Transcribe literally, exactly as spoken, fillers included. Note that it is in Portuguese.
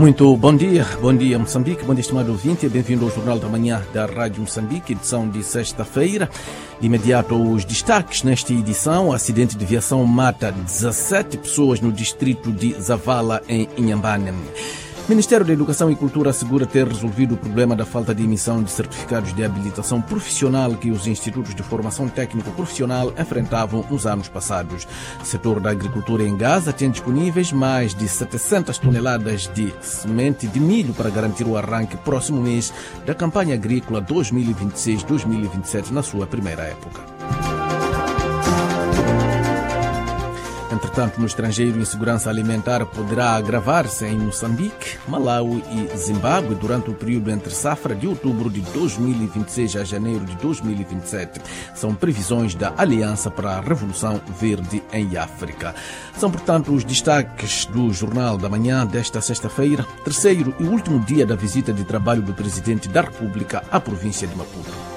Muito bom dia, bom dia Moçambique, bom dia estimado ouvinte, bem-vindo ao Jornal da Manhã da Rádio Moçambique, edição de sexta-feira. De imediato os destaques nesta edição: o acidente de viação mata dezassete pessoas no distrito de Zavala, em Inhambane. O Ministério da Educação e Cultura assegura ter resolvido o problema da falta de emissão de certificados de habilitação profissional que os institutos de formação técnico-profissional enfrentavam nos anos passados. O setor da agricultura em Gaza tem disponíveis mais de setecentas toneladas de semente de milho para garantir o arranque próximo mês da campanha agrícola dois mil e vinte e seis dois mil e vinte e sete na sua primeira época. Entretanto, no estrangeiro, a insegurança alimentar poderá agravar-se em Moçambique, Malawi e Zimbábue durante o período entre safra de outubro de dois mil e vinte e seis a janeiro de dois mil e vinte e sete. São previsões da Aliança para a Revolução Verde em África. São, portanto, os destaques do Jornal da Manhã desta sexta-feira, terceiro e último dia da visita de trabalho do Presidente da República à província de Maputo.